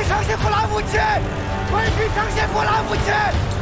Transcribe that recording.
呈现古老武器！回避呈现古老武器！